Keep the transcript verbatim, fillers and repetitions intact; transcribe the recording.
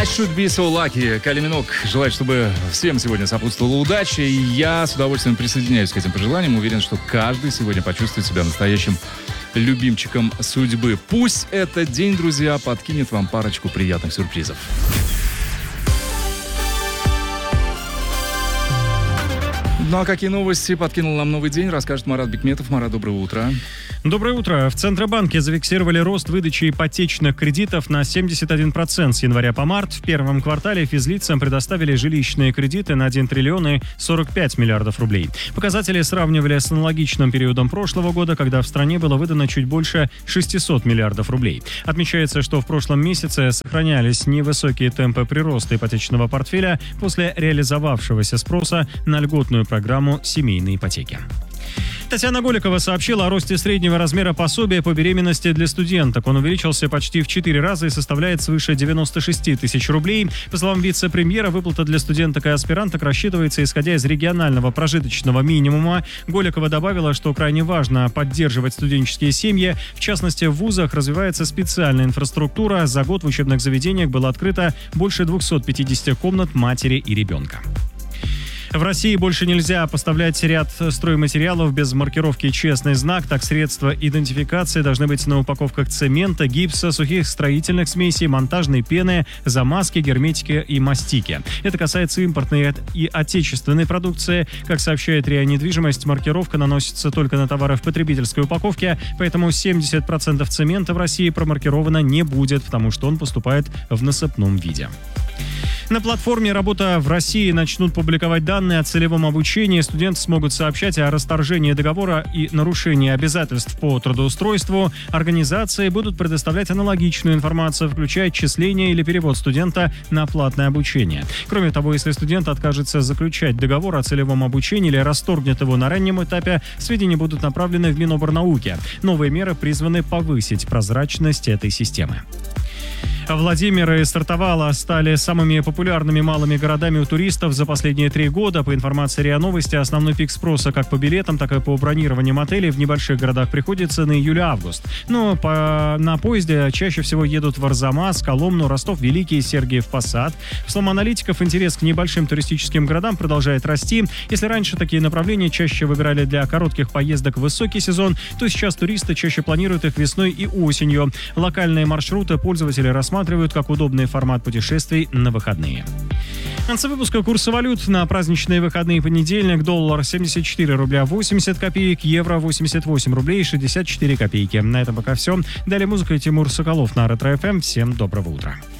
should be so lucky. Кайли Миноуг желает, чтобы всем сегодня сопутствовала удача. И я с удовольствием присоединяюсь к этим пожеланиям. Уверен, что каждый сегодня почувствует себя настоящим любимчиком судьбы. Пусть этот день, друзья, подкинет вам парочку приятных сюрпризов. Ну а какие новости подкинул нам новый день, расскажет Марат Бекметов. Марат, доброе утро. Доброе утро. В Центробанке зафиксировали рост выдачи ипотечных кредитов на семьдесят один процент с января по март. В первом квартале физлицам предоставили жилищные кредиты на один триллион и сорок пять миллиардов рублей. Показатели сравнивали с аналогичным периодом прошлого года, когда в стране было выдано чуть больше шестьсот миллиардов рублей. Отмечается, что в прошлом месяце сохранялись невысокие темпы прироста ипотечного портфеля после реализовавшегося спроса на льготную программу семейной ипотеки. Татьяна Голикова сообщила о росте среднего размера пособия по беременности для студенток. Он увеличился почти в четыре раза и составляет свыше девяносто шесть тысяч рублей. По словам вице-премьера, выплата для студенток и аспиранток рассчитывается исходя из регионального прожиточного минимума. Голикова добавила, что крайне важно поддерживать студенческие семьи. В частности, в вузах развивается специальная инфраструктура. За год в учебных заведениях было открыто больше двухсот пятидесяти комнат матери и ребенка. В России больше нельзя поставлять ряд стройматериалов без маркировки «Честный знак». Так, средства идентификации должны быть на упаковках цемента, гипса, сухих строительных смесей, монтажной пены, замазки, герметики и мастики. Это касается импортной и отечественной продукции. Как сообщает РИА Недвижимость, маркировка наносится только на товары в потребительской упаковке, поэтому семьдесят процентов цемента в России промаркировано не будет, потому что он поступает в насыпном виде. На платформе «Работа в России» начнут публиковать данные о целевом обучении. Студенты смогут сообщать о расторжении договора и нарушении обязательств по трудоустройству. Организации будут предоставлять аналогичную информацию, включая отчисление или перевод студента на платное обучение. Кроме того, если студент откажется заключать договор о целевом обучении или расторгнет его на раннем этапе, сведения будут направлены в Миноборнауки. Новые меры призваны повысить прозрачность этой системы. Владимир и Сартовала стали самыми популярными малыми городами у туристов за последние три года. По информации РИА Новости, основной пик спроса как по билетам, так и по бронированиям отелей в небольших городах приходится на июль-август. Но по, на поезде чаще всего едут в Арзамас, Коломну, Ростов-Великий, Сергиев-Посад. По словам аналитиков, интерес к небольшим туристическим городам продолжает расти. Если раньше такие направления чаще выбирали для коротких поездок в высокий сезон, то сейчас туристы чаще планируют их весной и осенью. Локальные маршруты пользователи рассматривают как удобный формат путешествий на выходные. В конце выпуска курсы валют на праздничные выходные. Понедельник: доллар семьдесят четыре рубля восемьдесят копеек, евро восемьдесят восемь рублей шестьдесят четыре копейки. На этом пока все. Далее музыка и Тимур Соколов на Ретро эф эм. Всем доброго утра.